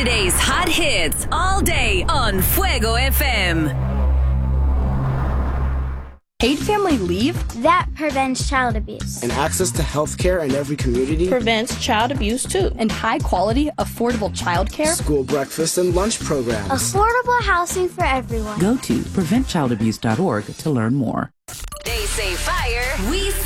Today's hot hits all day on Fuego FM. Paid family leave? That prevents child abuse. And access to health care in every community prevents child abuse too. And high quality, affordable childcare? School breakfast and lunch programs. Affordable housing for everyone. Go to preventchildabuse.org to learn more. They say